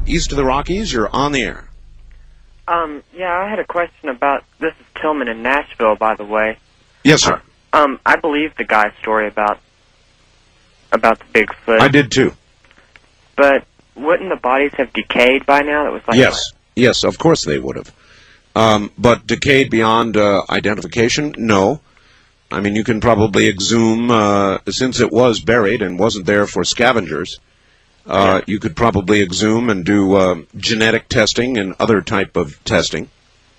east of the Rockies. You're on the air. Yeah, I had a question about, this is Tillman in Nashville, by the way. Yes, sir. I believe the guy's story about the Bigfoot. I did too. But wouldn't the bodies have decayed by now? That was like Yes. Yes, of course they would have. But decayed beyond identification? No. I mean, you can probably exhume, since it was buried and wasn't there for scavengers, you could probably exhume and do genetic testing and other type of testing.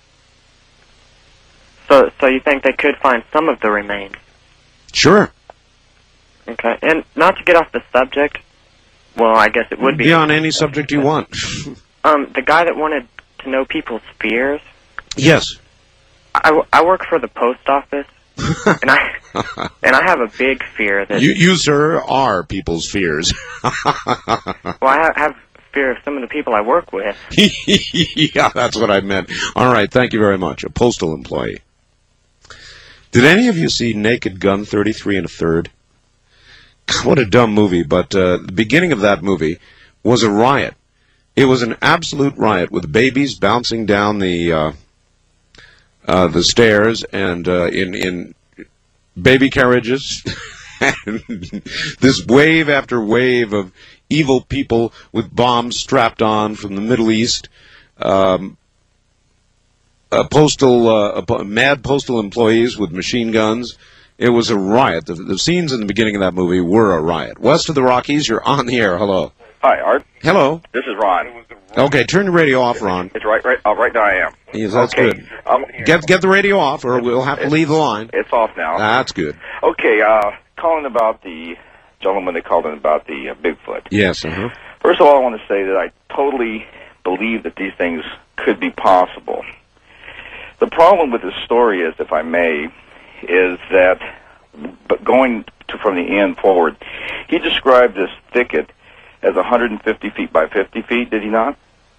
So you think they could find some of the remains? Sure. Okay. And not to get off the subject, well, I guess it would be... Be on any subject you want. The guy that wanted to know people's fears? Yes. I work for the post office, and I have a big fear that... You, sir, are people's fears. Well, I have fear of some of the people I work with. Yeah, that's what I meant. All right, thank you very much. A postal employee. Did any of you see Naked Gun 33 1/3? What a dumb movie, but the beginning of that movie was a riot. It was an absolute riot with babies bouncing down the stairs and in baby carriages. And this wave after wave of evil people with bombs strapped on from the Middle East. Mad postal employees with machine guns. It was a riot. The scenes in the beginning of that movie were a riot. West of the Rockies, you're on the air. Hello. Hi, Art. Hello. This is Ron. Okay, turn your radio off, Ron. It's right now I am. Yes, that's okay. good. Get the radio off, or we'll have to leave the line. It's off now. That's good. Okay, calling about the gentleman that called in about the Bigfoot. Yes, uh-huh. First of all, I want to say that I totally believe that these things could be possible. The problem with this story is, if I may, is that, but going from the end forward, he described this thicket as 150 feet by 50 feet, did he not?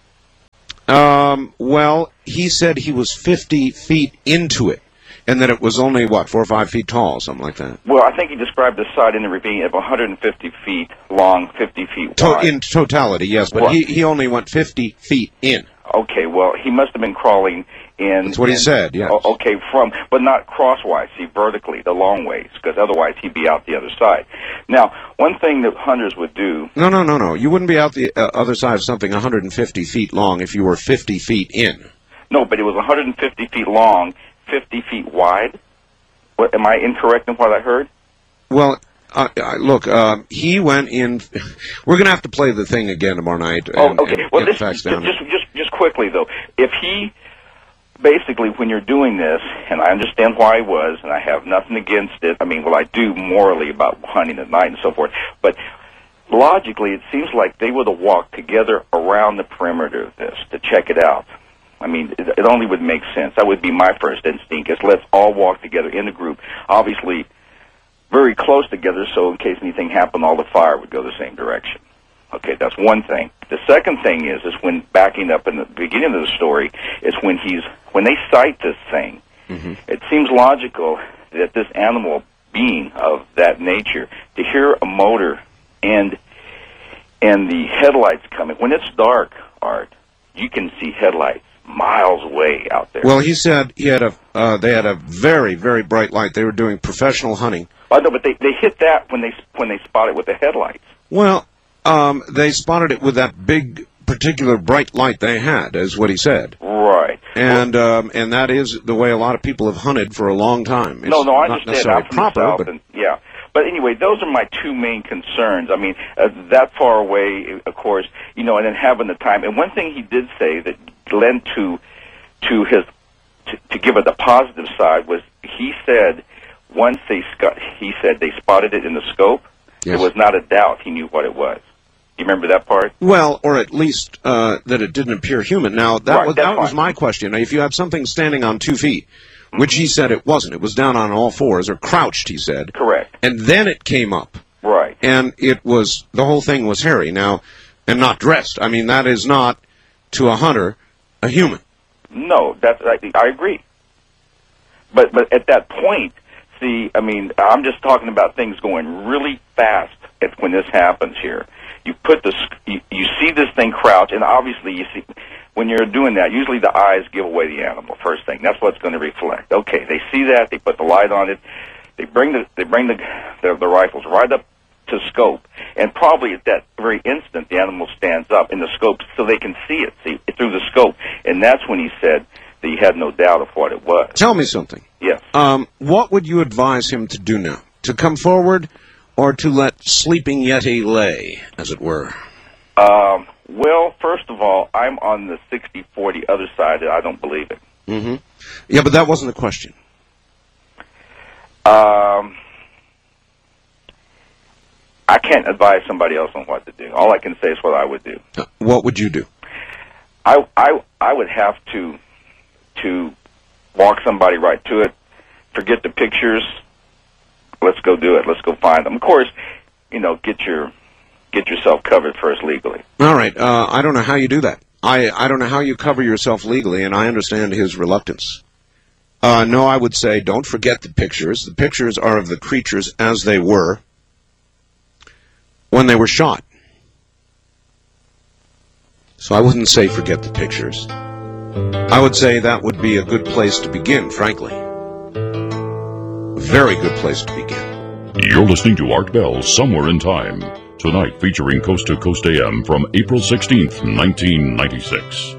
Well, he said he was 50 feet into it, and that it was only, 4 or 5 feet tall, something like that. Well, I think he described the site in the ravine of 150 feet long, 50 feet wide. In totality, yes, but he only went 50 feet in. Okay, well, he must have been crawling in... That's what he said, yes. Okay, but not crosswise, see, vertically, the long ways, because otherwise he'd be out the other side. Now, one thing that hunters would do... No. You wouldn't be out the other side of something 150 feet long if you were 50 feet in. No, but it was 150 feet long, 50 feet wide. What, am I incorrect in what I heard? Well... look, he went in... We're going to have to play the thing again tomorrow night. Okay. Well, just quickly, though. If he... Basically, when you're doing this, and I understand why he was, and I have nothing against it. I mean, well, I do morally about hunting at night and so forth. But logically, it seems like they would have walked together around the perimeter of this to check it out. I mean, it only would make sense. That would be my first instinct, is let's all walk together in a group. Obviously... very close together, so in case anything happened, all the fire would go the same direction. Okay, that's one thing. The second thing is when backing up in the beginning of the story, is when they cite this thing, it seems logical that this animal being of that nature, to hear a motor and the headlights coming, when it's dark, Art, you can see headlights miles away out there. Well, he said they had a very, very bright light. They were doing professional hunting. I know, but they hit that when they spot it with the headlights. Well, they spotted it with that big, particular bright light they had, is what he said. Right. And that is the way a lot of people have hunted for a long time. It's I understand. not necessarily proper, but yeah. But anyway, those are my two main concerns. I mean, that far away, of course, and then having the time. And one thing he did say that led to give it the positive side was he said once they spotted it in the scope, there was not a doubt he knew what it was. You remember that part? Well, or at least that it didn't appear human. Now, that was my question. If you have something standing on 2 feet, which he said it wasn't. It was down on all fours, or crouched, he said. Correct. And then it came up. Right. And the whole thing was hairy. Now, and not dressed. I mean, that is not, to a hunter, a human. No, I agree. But at that point, see, I mean, I'm just talking about things going really fast when this happens here. you put you see this thing crouch, and obviously you see when you're doing that, usually the eyes give away the animal first thing. That's what's going to reflect. Okay, they see that, they put the light on it, they bring the rifles right up to scope, and probably at that very instant the animal stands up in the scope so they can see through the scope, and that's when he said that he had no doubt of what it was. Tell me something. Yes. What would you advise him to do now? To come forward, or to let Sleeping Yeti lay, as it were? Well, first of all, I'm on the 60-40 other side. I don't believe it. Mm-hmm. Yeah, but that wasn't the question. I can't advise somebody else on what to do. All I can say is what I would do. What would you do? I would have to walk somebody right to it. Forget the pictures. Let's go do it. Let's go find them. Of course, get yourself covered first legally. All right. I don't know how you do that. I don't know how you cover yourself legally, and I understand his reluctance. No, I would say don't forget the pictures. The pictures are of the creatures as they were when they were shot. So I wouldn't say forget the pictures. I would say that would be a good place to begin, frankly. A very good place to begin. You're listening to Art Bell's Somewhere in Time, tonight featuring Coast to Coast AM from April 16th, 1996.